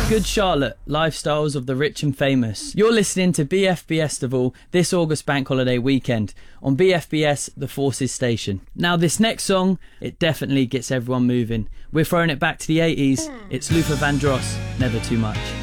Good Charlotte, Lifestyles of the Rich and Famous. You're listening to BFBS this August bank holiday weekend on BFBS, the Forces Station. Now this next song, it definitely gets everyone moving. We're throwing it back to the 80s. It's Luther Vandross, Never Too Much.